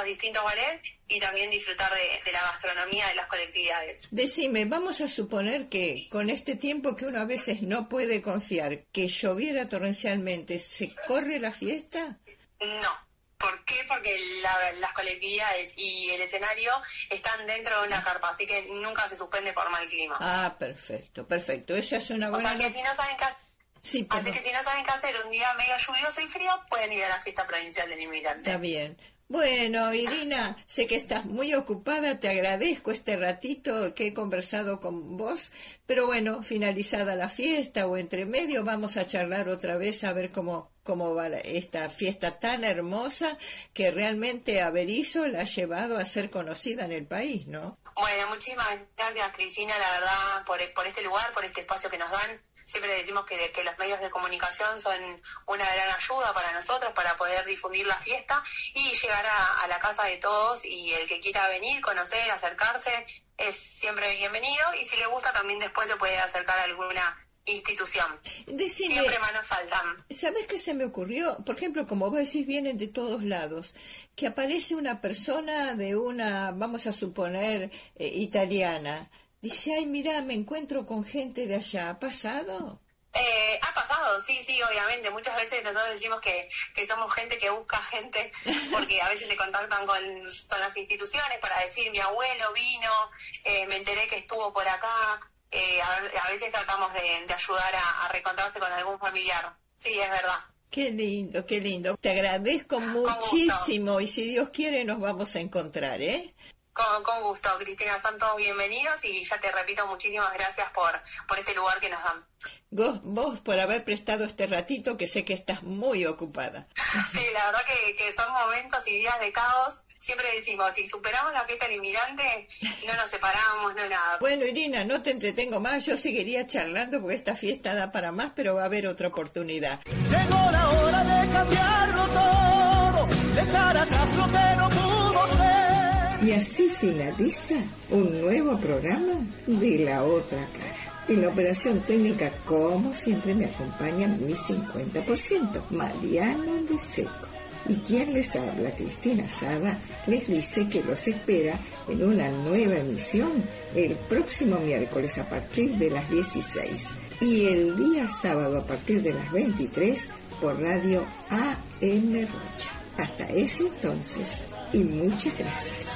distintos ballets y también disfrutar de la gastronomía de las colectividades. Decime, vamos a suponer que con este tiempo que uno a veces no puede confiar, que lloviera torrencialmente, ¿se corre la fiesta? No. ¿Por qué? Porque las colectividades y el escenario están dentro de una carpa, así que nunca se suspende por mal clima. Ah, perfecto. Esa es una buena... O sea que si no saben qué hacer... Sí, así que si no saben qué hacer un día medio lluvioso y frío, pueden ir a la fiesta provincial del inmigrante. Está bien. Bueno, Irina, sé que estás muy ocupada, te agradezco este ratito que he conversado con vos, pero bueno, finalizada la fiesta o entre medio vamos a charlar otra vez a ver cómo va esta fiesta tan hermosa que realmente a Berisso la ha llevado a ser conocida en el país, ¿no? Bueno, muchísimas gracias, Cristina, la verdad, por este lugar, por este espacio que nos dan. Siempre decimos que los medios de comunicación son una gran ayuda para nosotros para poder difundir la fiesta y llegar a la casa de todos, y el que quiera venir, conocer, acercarse, es siempre bienvenido, y si le gusta también después se puede acercar a alguna institución. Decime, siempre manos faltan. ¿Sabés qué se me ocurrió? Por ejemplo, como vos decís, vienen de todos lados, que aparece una persona de una, vamos a suponer, italiana. Dice, ay, mira, me encuentro con gente de allá. ¿Ha pasado? Ha pasado, sí, obviamente. Muchas veces nosotros decimos que somos gente que busca gente, porque a veces se contactan con las instituciones para decir, mi abuelo vino, me enteré que estuvo por acá. A veces tratamos de ayudar a reencontrarse con algún familiar. Sí, es verdad. Qué lindo, qué lindo. Te agradezco muchísimo, y si Dios quiere nos vamos a encontrar, ¿eh? Con gusto, Cristina, son todos bienvenidos, y ya te repito, muchísimas gracias por este lugar que nos dan. Vos por haber prestado este ratito, que sé que estás muy ocupada. Sí, la verdad que son momentos y días de caos. Siempre decimos, si superamos la fiesta del inmigrante, no nos separamos, no nada. Bueno, Irina, no te entretengo más, yo seguiría charlando porque esta fiesta da para más, pero va a haber otra oportunidad. Llegó la hora de cambiarlo todo, dejar atrás lo que no pudo ser. Y así finaliza un nuevo programa de La Otra Cara. En la operación técnica, como siempre, me acompaña mi 50%, Mariano de Seco. Y quien les habla, Cristina Sada, les dice que los espera en una nueva emisión el próximo miércoles a partir de las 16 y el día sábado a partir de las 23 por Radio AM Rocha. Hasta ese entonces, y muchas gracias.